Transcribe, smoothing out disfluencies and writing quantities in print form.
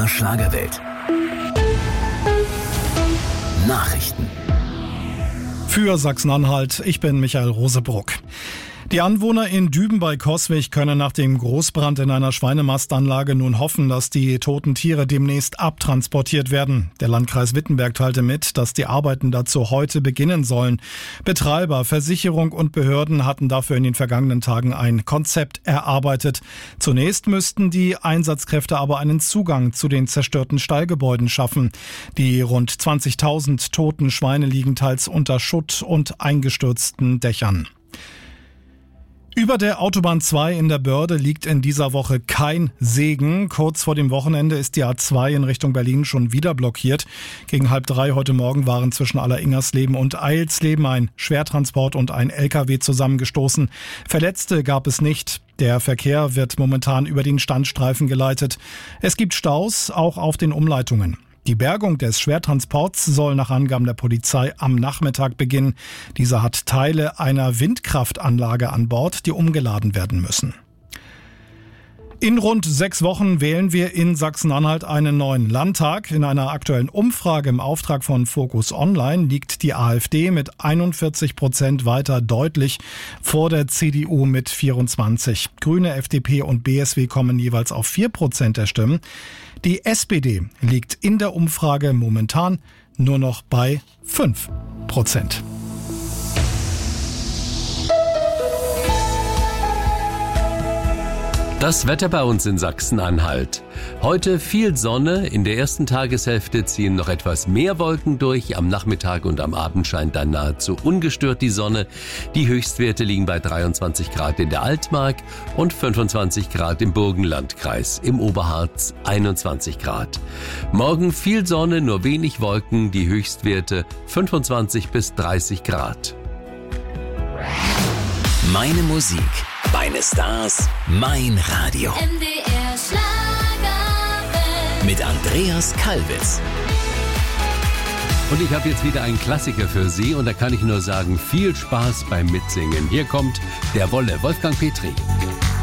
MDR Schlagerwelt. Nachrichten. Für Sachsen-Anhalt, ich bin Michael Rosebruck. Die Anwohner in Düben bei Coswig können nach dem Großbrand in einer Schweinemastanlage nun hoffen, dass die toten Tiere demnächst abtransportiert werden. Der Landkreis Wittenberg teilte mit, dass die Arbeiten dazu heute beginnen sollen. Betreiber, Versicherung und Behörden hatten dafür in den vergangenen Tagen ein Konzept erarbeitet. Zunächst müssten die Einsatzkräfte aber einen Zugang zu den zerstörten Stallgebäuden schaffen. Die rund 20.000 toten Schweine liegen teils unter Schutt und eingestürzten Dächern. Über der Autobahn 2 in der Börde liegt in dieser Woche kein Segen. Kurz vor dem Wochenende ist die A2 in Richtung Berlin schon wieder blockiert. Gegen 2:30 heute Morgen waren zwischen Alleringersleben und Eilsleben ein Schwertransport und ein LKW zusammengestoßen. Verletzte gab es nicht. Der Verkehr wird momentan über den Standstreifen geleitet. Es gibt Staus, auch auf den Umleitungen. Die Bergung des Schwertransports soll nach Angaben der Polizei am Nachmittag beginnen. Dieser hat Teile einer Windkraftanlage an Bord, die umgeladen werden müssen. In rund 6 Wochen wählen wir in Sachsen-Anhalt einen neuen Landtag. In einer aktuellen Umfrage im Auftrag von Focus Online liegt die AfD mit 41% weiter deutlich vor der CDU mit 24%. Grüne, FDP und BSW kommen jeweils auf 4% der Stimmen. Die SPD liegt in der Umfrage momentan nur noch bei 5%. Das Wetter bei uns in Sachsen-Anhalt. Heute viel Sonne, in der ersten Tageshälfte ziehen noch etwas mehr Wolken durch, am Nachmittag und am Abend scheint dann nahezu ungestört die Sonne. Die Höchstwerte liegen bei 23 Grad in der Altmark und 25 Grad im Burgenlandkreis, im Oberharz 21 Grad. Morgen viel Sonne, nur wenig Wolken, die Höchstwerte 25 bis 30 Grad. Meine Musik, meine Stars, mein Radio. MDR Schlagerwelt. Mit Andreas Kalbitz. Und ich habe jetzt wieder einen Klassiker für Sie und da kann ich nur sagen, viel Spaß beim Mitsingen. Hier kommt Der Wolle, Wolfgang Petri.